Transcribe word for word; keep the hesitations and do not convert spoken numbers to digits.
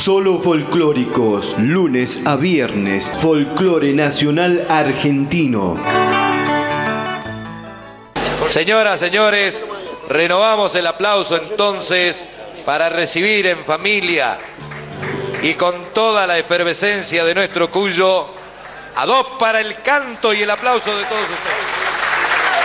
Solo folclóricos, lunes a viernes, folclore nacional argentino. Señoras, señores, renovamos el aplauso entonces para recibir en familia y con toda la efervescencia de nuestro Cuyo a dos para el canto y el aplauso de todos ustedes.